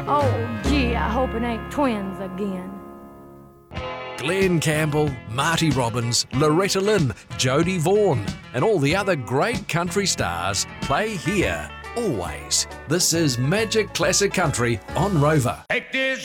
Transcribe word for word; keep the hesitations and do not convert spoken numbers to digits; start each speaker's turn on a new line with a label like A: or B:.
A: Oh, gee, I hope it ain't twins again.
B: Glenn Campbell, Marty Robbins, Loretta Lynn, Jodie Vaughan, and all the other great country stars play here, always. This is Magic Classic Country on Rover.
C: Take this